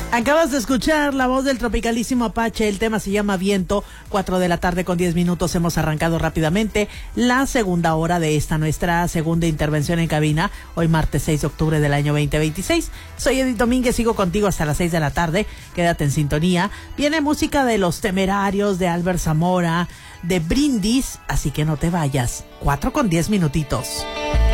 Acabas de escuchar la voz del tropicalísimo Apache, el tema se llama Viento, 4 de la tarde con 10 minutos, hemos arrancado rápidamente la segunda hora de esta nuestra segunda intervención en cabina, hoy martes 6 de octubre del año 2026. Soy Edith Domínguez, sigo contigo hasta las 6 de la tarde, quédate en sintonía. Viene música de Los Temerarios, de Albert Zamora, de Brindis, así que no te vayas. 4 con 10 minutitos.